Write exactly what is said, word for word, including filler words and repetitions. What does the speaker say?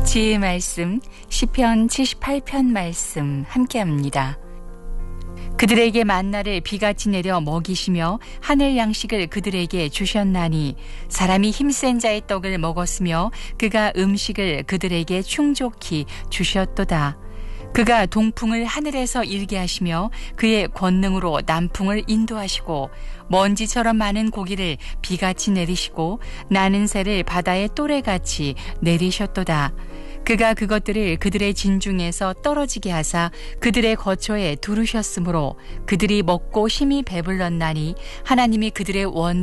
지혜의 말씀 시편 칠십팔 편 말씀 함께합니다. 그들에게 만나를 비같이 내려 먹이시며 하늘 양식을 그들에게 주셨나니 사람이 힘센 자의 떡을 먹었으며 그가 음식을 그들에게 충족히 주셨도다. 그가 동풍을 하늘에서 일게 하시며 그의 권능으로 남풍을 인도하시고 먼지처럼 많은 고기를 비같이 내리시고 나는 새를 바다의 또래같이 내리셨도다. 그가 그것들을 그들의 진중에서 떨어지게 하사 그들의 거처에 두르셨으므로 그들이 먹고 힘이 배불렀나니 하나님이 그들의 원